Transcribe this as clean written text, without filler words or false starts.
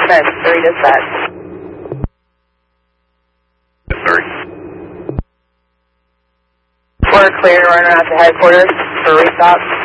10, 3 dispatch. 30. We're clear to run around to headquarters for restock.